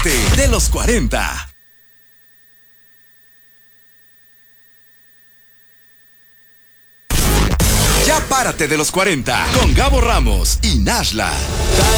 párate de los 40. Ya párate de los 40 con Gabo Ramos y Nashla.